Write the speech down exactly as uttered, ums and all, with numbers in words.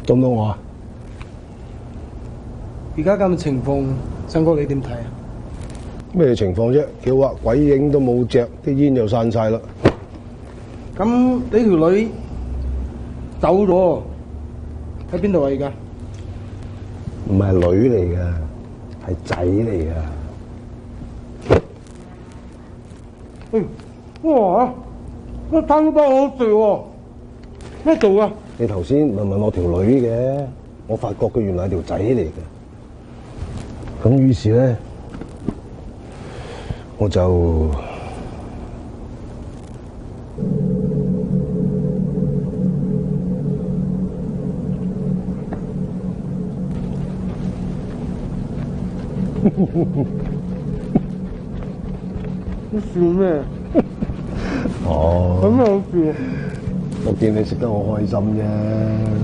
中到我啊？ 而家咁嘅情況，生哥你點睇啊？ 咩情況啫？叫話鬼影都冇隻，啲煙又散晒啦。 咁你條女走咗，喺邊度啊？而家唔係女嚟㗎，係仔嚟㗎。 嗯，哇！個攤包好食喎，咩做啊？ 你頭先問問我條女嘅，我發覺佢原來係條仔嚟嘅。咁於是咧，我就你笑咩？ 哦， 咁好笑。 我見你食得好開心啫。